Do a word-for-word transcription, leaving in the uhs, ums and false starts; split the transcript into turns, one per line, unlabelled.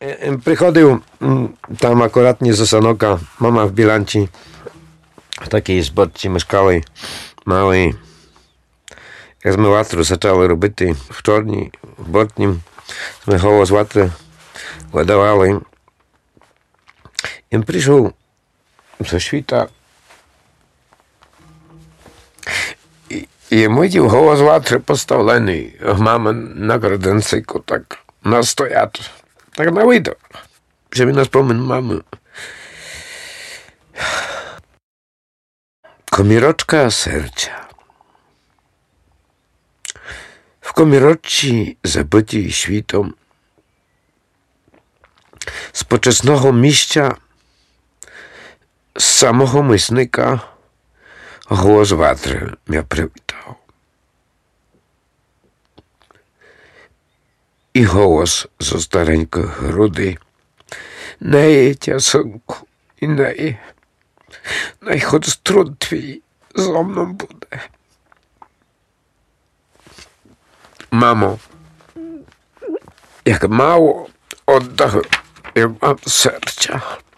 Приходив там акуратні з Осанока, мама в Біланці, в такій зборці мешкали, мали. Як ми ватру почали робити в чорній, в бортнім, ми голос ватри видавали. І прийшов зі світа, і, і митів голос ватри поставлений, мама на градинцику так настоять. Так на виду, що він нас помин маму. Комірочка серця. В комірочці, забитій світом, з почесного місця, з самого мисника, голос ватри м'я привітав. І голос зо стареньких груди: неї, тясонку, і неї, най хоч струд твій зо мною буде. Мамо, як мало oddachu, jak mam serca.